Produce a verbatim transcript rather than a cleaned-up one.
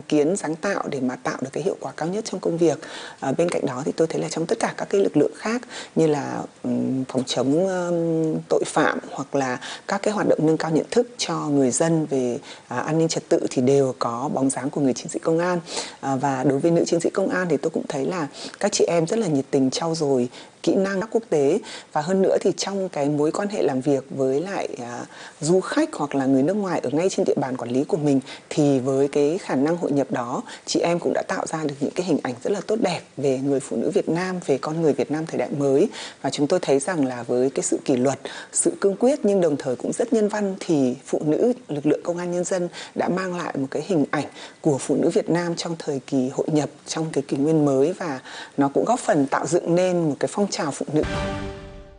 kiến, sáng tạo để mà tạo được cái hiệu quả cao nhất trong công việc. À, bên cạnh đó thì tôi thấy là trong tất cả các cái lực lượng khác như là um, phòng chống um, tội phạm hoặc là các cái hoạt động nâng cao nhận thức cho người dân về à, an ninh trật tự thì đều có bóng dáng của người chiến sĩ công an. À, và đối với nữ chiến sĩ công an thì tôi cũng thấy là các chị em rất là nhiệt tình trau dồi kỹ năng quốc tế, và hơn nữa thì trong cái mối quan hệ làm việc với lại à, du khách hoặc là người nước ngoài ở ngay trên địa bàn quản lý của mình, thì với cái khả năng hội nhập đó, chị em cũng đã tạo ra được những cái hình ảnh rất là tốt đẹp về người phụ nữ Việt Nam, về con người Việt Nam thời đại mới. Và chúng tôi thấy rằng là với cái sự kỷ luật, sự cương quyết nhưng đồng thời cũng rất nhân văn, thì phụ nữ lực lượng công an nhân dân đã mang lại một cái hình ảnh của phụ nữ Việt Nam trong thời kỳ hội nhập, trong cái kỷ nguyên mới, và nó cũng góp phần tạo dựng nên một cái phong trào phụ nữ.